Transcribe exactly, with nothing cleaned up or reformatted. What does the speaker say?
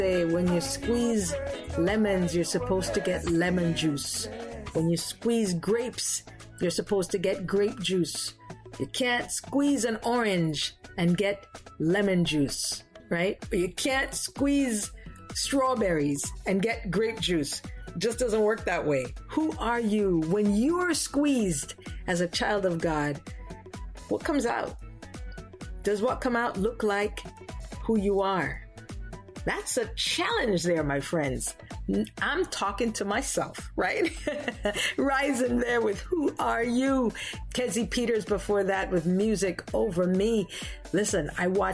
say when you squeeze lemons, you're supposed to get lemon juice. When you squeeze grapes, you're supposed to get grape juice. You can't squeeze an orange and get lemon juice, right? Or you can't squeeze strawberries and get grape juice. It just doesn't work that way. Who are you when you're squeezed as a child of God? What comes out? Does what come out look like who you are? That's a challenge there, my friends. I'm talking to myself, right? Rising there with Who Are You? Kezzie Peters before that with Music Over Me. Listen, I watch